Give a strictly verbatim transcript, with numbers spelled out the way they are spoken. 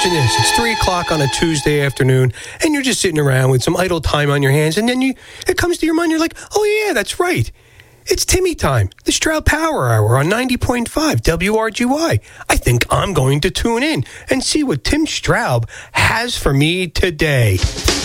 Imagine this, it's three o'clock on a Tuesday afternoon, and you're just sitting around with some idle time on your hands, and then you it comes to your mind, you're like, oh yeah, that's right. It's Timmy time, the Stroud Power Hour on ninety point five W R G Y. I think I'm going to tune in and see what Tim Straub has for me today.